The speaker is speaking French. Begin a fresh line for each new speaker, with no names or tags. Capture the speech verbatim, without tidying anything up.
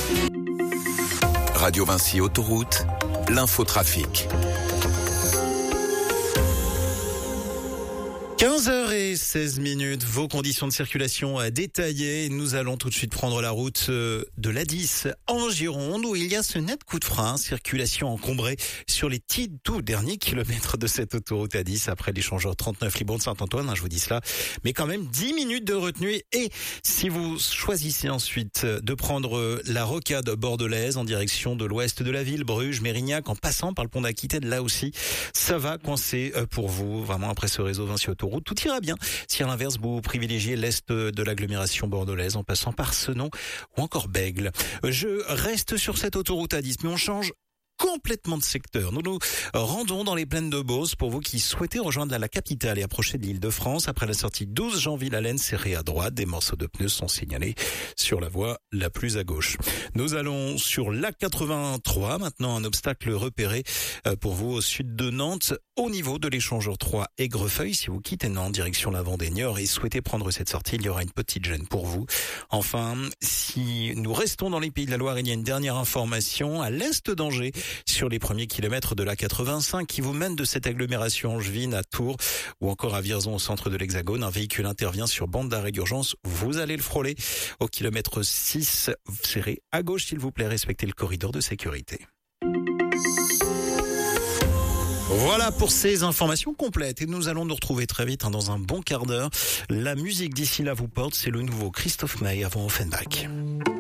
Radio Vinci Autoroute, l'infotrafic.
quinze heures seize minutes, vos conditions de circulation à détailler. Nous allons tout de suite prendre la route de l'A dix en Gironde où il y a ce net coup de frein. Circulation encombrée sur les tout derniers kilomètres de cette autoroute A dix après l'échangeur trente-neuf Libourne Saint-Antoine, hein, je vous dis cela. Mais quand même dix minutes de retenue. Et si vous choisissez ensuite de prendre la rocade bordelaise en direction de l'ouest de la ville, Bruges, Mérignac, en passant par le pont d'Aquitaine, là aussi, ça va coincer pour vous. Vraiment, après ce réseau Vinci Autoroute, tout ira bien. Si à l'inverse, vous privilégiez l'est de l'agglomération bordelaise en passant par Senon ou encore Bègles. Je reste sur cette autoroute A dix, mais on change complètement de secteur. Nous nous rendons dans les plaines de Beauce pour vous qui souhaitez rejoindre la capitale et approcher de l'Île-de-France. Après la sortie douze Jeanville-Allen, serrée à droite, des morceaux de pneus sont signalés sur la voie la plus à gauche. Nous allons sur l'A quatre-vingt-trois, maintenant un obstacle repéré pour vous au sud de Nantes, au niveau de l'échangeur trois Aigrefeuille. Si vous quittez Nantes, direction la Vendée-Niort et souhaitez prendre cette sortie, il y aura une petite gêne pour vous. Enfin, si nous restons dans les Pays de la Loire, il y a une dernière information à l'est d'Angers, sur les premiers kilomètres de l'A quatre-vingt-cinq qui vous mène de cette agglomération angevine à Tours ou encore à Vierzon au centre de l'Hexagone. Un véhicule intervient sur bande d'arrêt d'urgence. Vous allez le frôler au kilomètre six. Serrez à gauche s'il vous plaît. Respectez le corridor de sécurité. Voilà pour ces informations complètes et nous allons nous retrouver très vite hein, dans un bon quart d'heure. La musique d'ici là vous porte, c'est le nouveau Christophe Maé avant Offenbach.